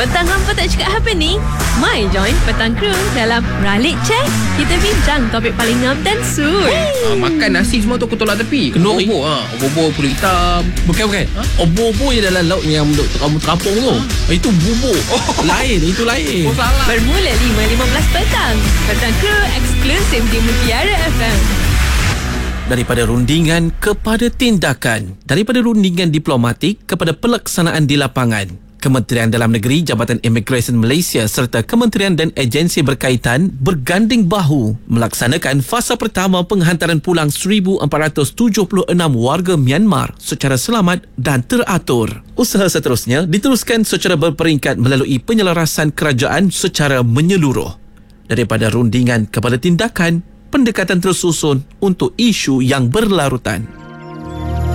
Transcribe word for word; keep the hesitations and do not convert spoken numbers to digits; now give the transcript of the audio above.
Petang hampa tak cakap apa ni? My join Petang Crew dalam Ralik Check. Kita bincang topik paling ngam dan sur. Ha, makan nasi semua tu aku tolak tepi. Kenduri. Obor, ha. Obor pulut hitam. Bukan bukan. Ha? Obor-obor je dalam laut yang duk kamu terampung tu. Ha? Itu bubur. Oh. Lain, itu lain. Oh, salah. Bermula lima lima belas petang. Petang Crew eksklusif di Mutiara F M. Daripada rundingan kepada tindakan, daripada rundingan diplomatik kepada pelaksanaan di lapangan, Kementerian Dalam Negeri, Jabatan Imigresen Malaysia serta kementerian dan agensi berkaitan berganding bahu melaksanakan fasa pertama penghantaran pulang seribu empat ratus tujuh puluh enam warga Myanmar secara selamat dan teratur. Usaha seterusnya diteruskan secara berperingkat melalui penyelarasan kerajaan secara menyeluruh. Daripada rundingan kepada tindakan, pendekatan tersusun untuk isu yang berlarutan.